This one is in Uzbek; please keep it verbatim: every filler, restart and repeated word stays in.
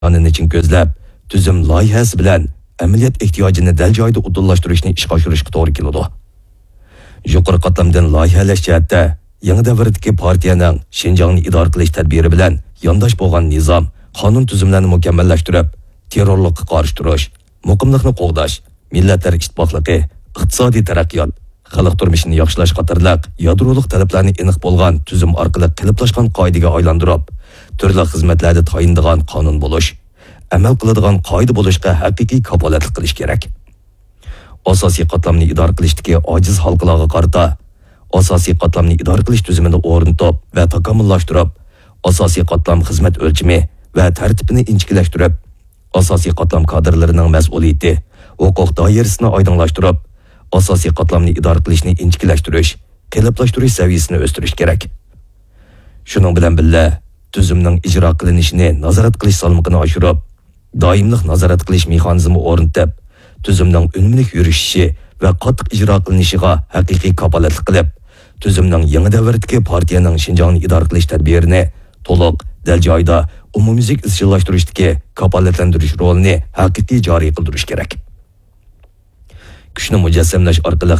Anın için gözlep, tüzüm loyihasi bilan amaliyot ehtiyojini dal joyda uddallashtirishni ishga oshirishga to'g'ri keladi. Yuqori qatlamdan loyihalash jihatda yangi davrdagi partiyaning Xinjiangni idora qilish tadbiri bilan yondosh bo'lgan nizom, qonun tuzumlarini mukammallashtirib, terrorlikqa qarshi turish, muqimlikni qo'g'dash, millatlar ittifoqligi, iqtisodiy taraqqiyot, xalq turmushini yaxshilash qatorliq yadrolik talablarni aniq bo'lgan tuzum orqali qiliplashgan qoidaga aylantirib, turli xizmatlarda tayindigan qonun bo'lish, amal qiladigan qoida bo'lishga haqiqiy kafolatlik qilish kerak. Asosiy qatlamni idora qilishdagi ojiz xalqlarga qarata asosiy qatlamni idora qilish tuzumini o'rnatib va takomillashtirib, asosiy qatlam xizmat o'lchami va tartibini inchikilashtirib, asosiy qatlam kadrlarining mas'uliyati, huquq doirasini oydinlashtirib, asosiy qatlamni idora qilishni inchikilashtirish, qiliblashtirish saviyasini o'stirish kerak. Shuning bilan birga tuzumning ijro qilinishini nazorat qilish salmoqini oshirib, doimlik nazorat qilish mexanizmi o'rnatib, tuzumning unumli yurishishi va qattiq ijro qilinishiga haqiqiy kafolatlik qilib, tuzumning yangi davrdagi partiyaning Xinjiangni idora qilish tadbirini to'liq dal joyda umumyuzlik izchillashtirishdagi kafolatlantirish rolini haqiqiy joriy qildirish kerak. Kuchni mujassamlash orqali